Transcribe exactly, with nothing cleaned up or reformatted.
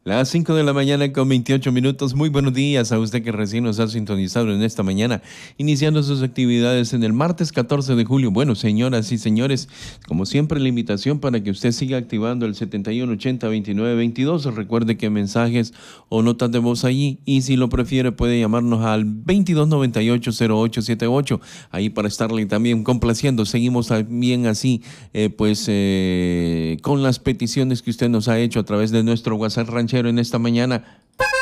Las cinco de la mañana con veintiocho minutos. Muy buenos días a usted que recién nos ha sintonizado en esta mañana, iniciando sus actividades en el martes catorce de julio. Bueno, señoras y señores, como siempre, la invitación para que usted siga activando el setenta y uno ochenta veintinueve veintidós. Recuerde que mensajes o notas de voz allí, y si lo prefiere puede llamarnos al veintidós noventa y ocho cero ocho setenta y ocho, ahí para estarle también complaciendo. Seguimos también así, eh, pues eh, con las peticiones que usted nos ha hecho a través de nuestro WhatsApp ranchero en esta mañana.